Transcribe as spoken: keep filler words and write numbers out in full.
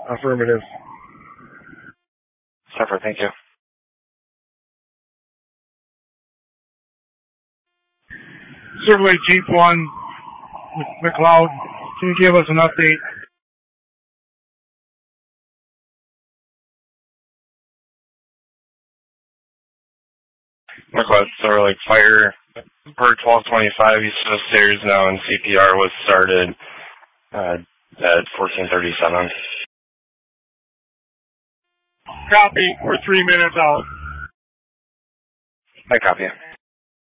Affirmative. Suffer, thank you. Chevrolet Jeep one, McLeod, can you give us an update? McLeod, Silver Lake Fire, per twelve twenty-five, east of the stairs now, and C P R was started uh, at fourteen thirty-seven. Copy, we're three minutes out. I copy.